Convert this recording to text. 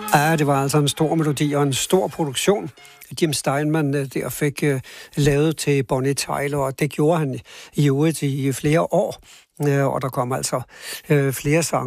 Ja, det var altså en stor melodi og en stor produktion. Jim Steinman der fik lavet til Bonnie Tyler, og det gjorde han i øvrigt i flere år. Og der kom altså flere sange.